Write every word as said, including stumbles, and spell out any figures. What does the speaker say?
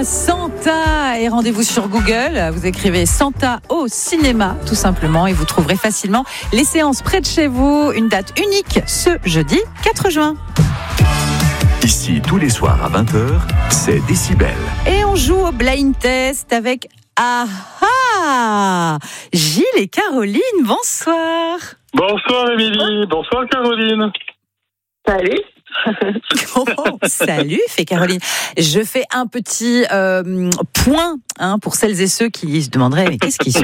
Santa et rendez-vous sur Google. Vous écrivez Santa au cinéma, tout simplement, et vous trouverez facilement les séances près de chez vous. Une date unique ce jeudi quatre juin. Ici, tous les soirs à vingt heures, c'est Décibel. Et on joue au blind test avec Aha Gilles et Caroline, bonsoir. Bonsoir Émilie, bonsoir Caroline. Salut. Oh, salut, fait Caroline. Je fais un petit euh, point hein, pour celles et ceux qui se demanderaient mais qu'est-ce qui se passe ?